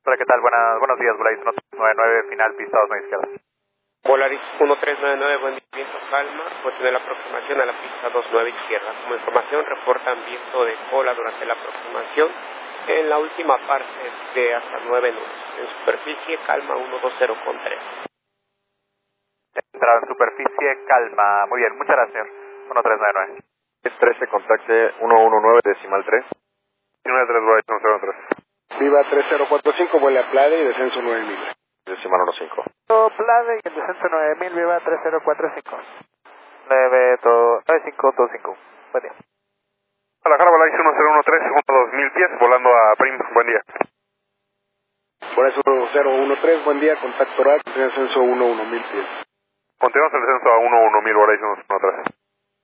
Hola, ¿qué tal? Buenos días, Volaris 1399, final pista 2 izquierda. Volaris 1399, buen día, viento calma, puede tener la aproximación a la pista 29 izquierda. Como información, reportan viento de cola durante la aproximación en la última parte de hasta 9 nudos. En superficie, calma 120 con 3. Entrada en superficie, calma. Muy bien, muchas gracias, señor. 1399. Es 13, contacte 119, decimal 3. 93, Volaris 103. Viva 3045, vuele a Playa y descenso 9000. Decimal 15. Plade y el descenso 9000, viva 3045. 9525. Buen día. Guadalajara, Volaris 1013, segundo 2000 pies, volando a Prim, buen día. Por eso 013, buen día, contacto oral, descenso 11000 pies. Continuamos el descenso a 11000, Volaris 113.